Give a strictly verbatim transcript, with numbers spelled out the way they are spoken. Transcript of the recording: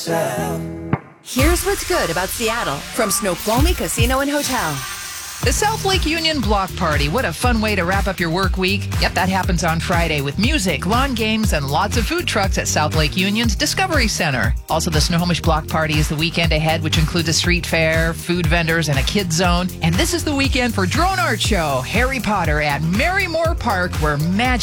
yourself. Here's what's good about Seattle from Snoqualmie Casino and Hotel. The South Lake Union Block Party. What a fun way to wrap up your work week. Yep, that happens on Friday with music, lawn games, and lots of food trucks at South Lake Union's Discovery Center. Also, the Snohomish Block Party is the weekend ahead, which includes a street fair, food vendors, and a kids zone. And this is the weekend for Drone Art Show, Harry Potter at Merrymore Park, where magic